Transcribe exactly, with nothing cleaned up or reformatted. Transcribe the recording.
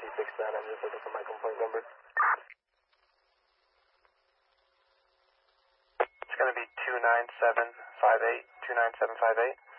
fix that. I'm just looking for my complaint number. It's going to be two nine seven five eight, two nine seven five eight.